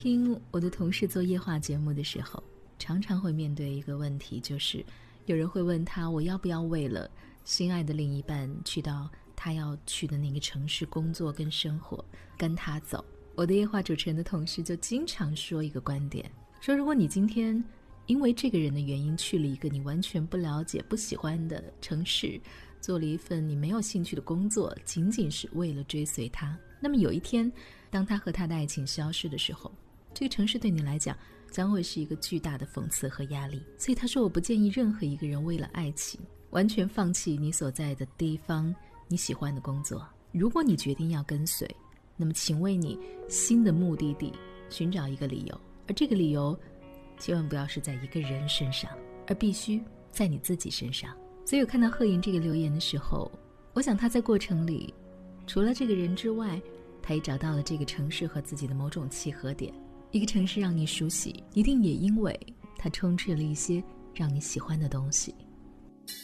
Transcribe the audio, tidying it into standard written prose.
听我的同事做夜话节目的时候，常常会面对一个问题，就是有人会问他，我要不要为了心爱的另一半去到他要去的那个城市工作跟生活，跟他走。我的夜话主持人的同事就经常说一个观点，说如果你今天因为这个人的原因去了一个你完全不了解不喜欢的城市，做了一份你没有兴趣的工作，仅仅是为了追随他，那么有一天当他和他的爱情消失的时候，这个城市对你来讲将会是一个巨大的讽刺和压力。所以他说，我不建议任何一个人为了爱情完全放弃你所在的地方，你喜欢的工作。如果你决定要跟随，那么请为你新的目的地寻找一个理由，而这个理由千万不要是在一个人身上，而必须在你自己身上。所以我看到贺莹这个留言的时候，我想他在过程里除了这个人之外，他也找到了这个城市和自己的某种契合点。一个城市让你熟悉，一定也因为它充斥了一些让你喜欢的东西。